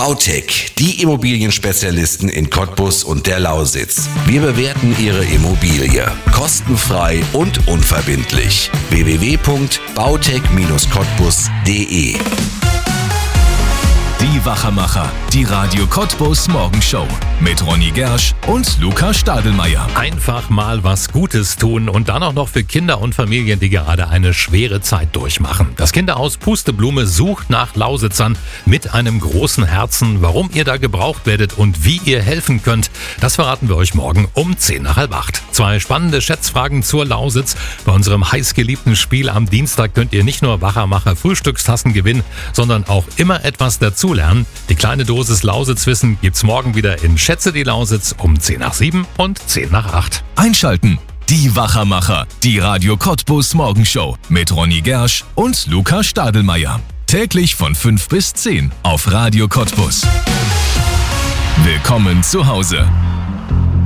Bautech, die Immobilienspezialisten in Cottbus und der Lausitz. Wir bewerten Ihre Immobilie kostenfrei und unverbindlich. www.bautech-cottbus.de. Die Wachermacher, die Radio Cottbus Morgenshow mit Ronny Gersch und Luca Stadelmeier. Einfach mal was Gutes tun und dann auch noch für Kinder und Familien, die gerade eine schwere Zeit durchmachen. Das Kinderhaus Pusteblume sucht nach Lausitzern mit einem großen Herzen. Warum ihr da gebraucht werdet und wie ihr helfen könnt, das verraten wir euch morgen um 7:50. 2 spannende Schätzfragen zur Lausitz. Bei unserem heißgeliebten Spiel am Dienstag könnt ihr nicht nur Wachermacher Frühstückstassen gewinnen, sondern auch immer etwas dazulernen. Die kleine Dosis Lausitzwissen gibt's morgen wieder in Schätze die Lausitz um 7:10 und 7:08. Einschalten. Die Wachermacher, die Radio Cottbus Morgenshow mit Ronny Gersch und Luca Stadelmeier. Täglich von 5 bis 10 auf Radio Cottbus. Willkommen zu Hause.